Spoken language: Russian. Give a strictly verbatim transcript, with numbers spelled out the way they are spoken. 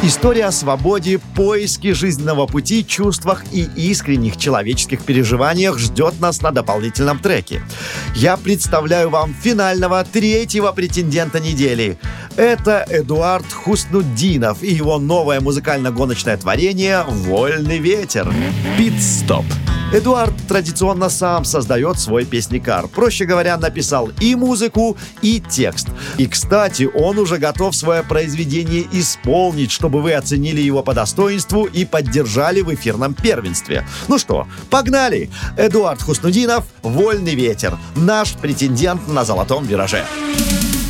История о свободе, поиске жизненного пути, чувствах и искренних человеческих переживаниях ждет нас на дополнительном треке. Я представляю вам финального третьего претендента недели. Это Эдуард Хуснутдинов и его новое музыкально-гоночное творение «Вольный ветер». Пит-стоп. Эдуард традиционно сам создает свой песникар. Проще говоря, написал и музыку, и текст. И, кстати, он уже готов свое произведение исполнить, чтобы вы оценили его по достоинству и поддержали в эфирном первенстве. Ну что, погнали! Эдуард Хуснутдинов «Вольный ветер». Наш претендент на золотом вираже.